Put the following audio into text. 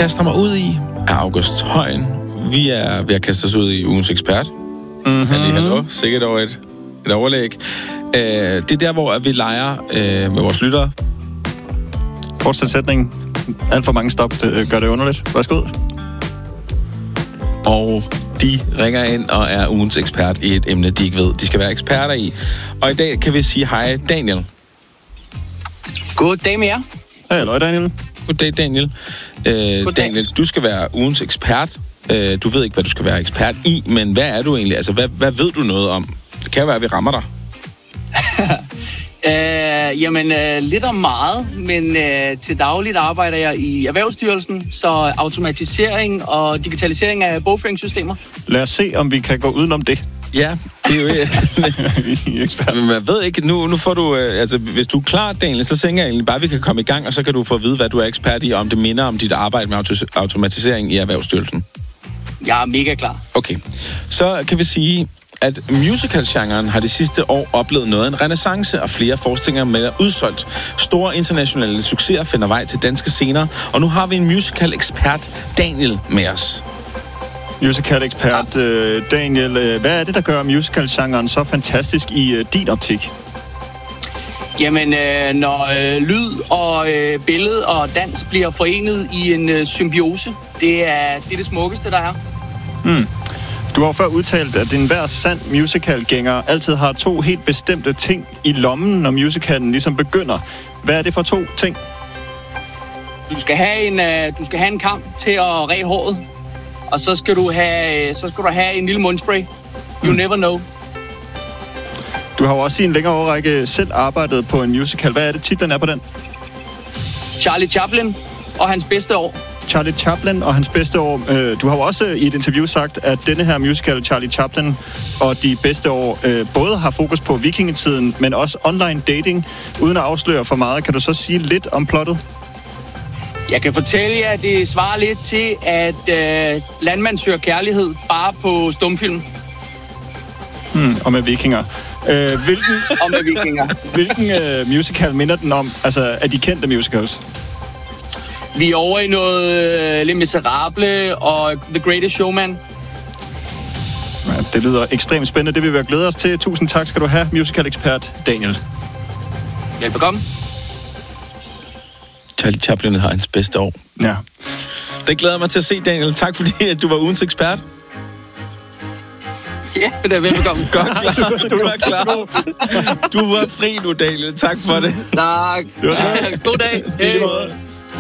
kaster mig ud i, er August Højen. Vi er ved at kaste os ud i ugens ekspert. Hallo. Sikkert over et overlæg. Det er der, hvor vi leger med vores lyttere. Fortsæt sætningen. Alt for mange stop gør det underligt. Værsgo. Og de ringer ind og er ugens ekspert i et emne, de ikke ved, de skal være eksperter i. Og i dag kan vi sige hej, Daniel. Goddag med jer. Hallo, Daniel. Goddag, Daniel. Daniel, du skal være ugens ekspert. Du ved ikke, hvad du skal være ekspert i, men hvad er du egentlig? Altså, hvad ved du noget om? Det kan jo være, at vi rammer dig. Lidt om meget, men til dagligt arbejder jeg i Erhvervsstyrelsen, så automatisering og digitalisering af bogføringssystemer. Lad os se, om vi kan gå udenom det. Ja, det er jo ekspert. Men jeg ved ikke, nu får du... hvis du er klar, Daniel, så tænker jeg egentlig bare, at vi kan komme i gang, og så kan du få at vide, hvad du er ekspert i, om det minder om dit arbejde med automatisering i Erhvervsstyrelsen. Jeg er mega klar. Okay, så kan vi sige, at musical-genren har de sidste år oplevet noget af en renæssance, og flere forestillinger med udsolgt. Store internationale succeser finder vej til danske scener, og nu har vi en musical-ekspert, Daniel, med os. Musical-ekspert Daniel, hvad er det, der gør musical-genren så fantastisk i din optik? Jamen, når lyd og billede og dans bliver forenet i en symbiose, det er det smukkeste, der er. Du har jo før udtalt, at enhver sand musicalgænger altid har to helt bestemte ting i lommen, når musicalen ligesom begynder. Hvad er det for to ting? Du skal have en kamp til at ræge håret, og så skal du have en lille mundspray. You never know. Du har jo også i en længere årrække selv arbejdet på en musical. Hvad er det titlen er på den? Charlie Chaplin og hans bedste år. Charlie Chaplin og hans bedste år. Du har jo også i et interview sagt, at denne her musical, Charlie Chaplin og de bedste år, både har fokus på vikingetiden, men også online dating. Uden at afsløre for meget, kan du så sige lidt om plottet? Jeg kan fortælle jer, at det svarer lidt til, at landmand søger kærlighed bare på stumfilm. Og med vikinger. Hvilken musical minder den om, altså af de kendte musicals? Vi er over i noget Les Misérables og The Greatest Showman. Ja, det lyder ekstremt spændende. Det vil vi glæde os til. Tusind tak skal du have, musical-ekspert Daniel. Velbekomme. Charlie Chaplin har hans bedste år. Ja. Det glæder mig til at se, Daniel. Tak fordi, at du var ugens ekspert. Ja, det er velbekomme. Godt klar. Du var klar. Du var fri nu, Daniel. Tak for det. Tak. God dag. Hej.